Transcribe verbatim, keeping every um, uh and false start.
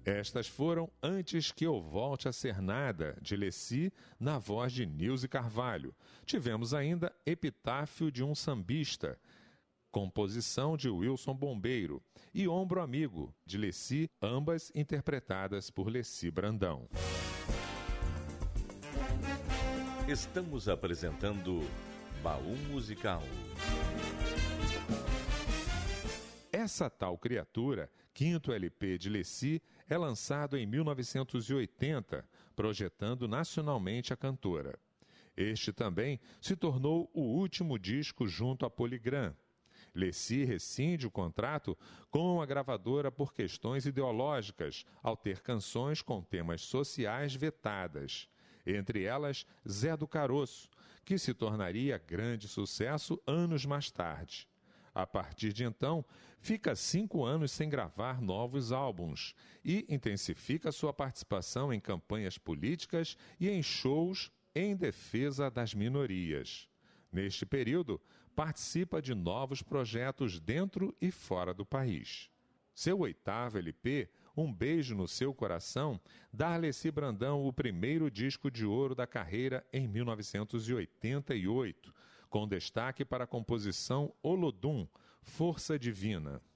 Estas foram Antes que eu volte a ser nada, de Lessi, na voz de Nilce Carvalho. Tivemos ainda Epitáfio de um sambista, composição de Wilson Bombeiro, e Ombro Amigo, de Lessi, ambas interpretadas por Lessi Brandão. Estamos apresentando Baú Musical. Essa Tal Criatura, quinto L P de Lessi, é lançado em mil novecentos e oitenta, projetando nacionalmente a cantora. Este também se tornou o último disco junto à Polygram. Lessi rescinde o contrato com a gravadora por questões ideológicas, ao ter canções com temas sociais vetadas. Entre elas, Zé do Caroço, que se tornaria grande sucesso anos mais tarde. A partir de então, fica cinco anos sem gravar novos álbuns e intensifica sua participação em campanhas políticas e em shows em defesa das minorias. Neste período, participa de novos projetos dentro e fora do país. Seu oitavo L P, Um Beijo no Seu Coração, dá a Lessi Brandão o primeiro disco de ouro da carreira em mil novecentos e oitenta e oito, com destaque para a composição Olodum, Força Divina.